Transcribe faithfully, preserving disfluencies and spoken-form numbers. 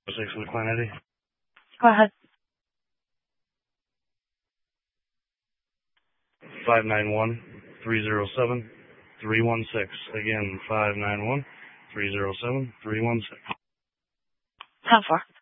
Six with client I D. Go ahead. Five nine one three zero seven three one six. Again, five nine one three zero seven three one six. How far?